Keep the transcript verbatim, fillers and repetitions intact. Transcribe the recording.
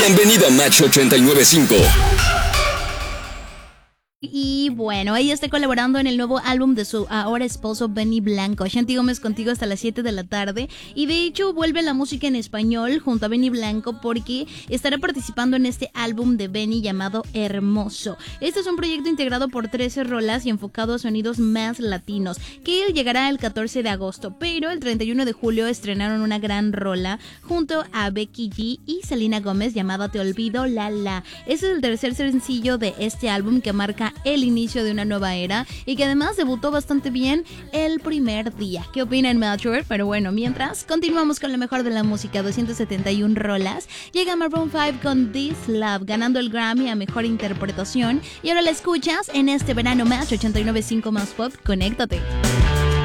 Bienvenido a Match ochenta y nueve punto cinco. Y bueno, ella está colaborando en el nuevo álbum de su ahora esposo Benny Blanco. Shanti Gómez contigo hasta las siete de la tarde. Y de hecho vuelve la música en español junto a Benny Blanco porque estará participando en este álbum de Benny llamado Hermoso. Este es un proyecto integrado por trece rolas y enfocado a sonidos más latinos, que llegará el catorce de agosto. Pero el treinta y uno de julio estrenaron una gran rola junto a Becky G y Selena Gómez llamada Te Olvido La La. Este es el tercer sencillo de este álbum que marca el inicio de una nueva era y que además debutó bastante bien el primer día. ¿Qué opinan, Mature? Pero bueno, mientras continuamos con lo mejor de la música, doscientas setenta y una rolas. Llega Maroon cinco con This Love, ganando el Grammy a Mejor Interpretación, y ahora la escuchas en este verano Match ochenta y nueve punto cinco más pop. Conéctate.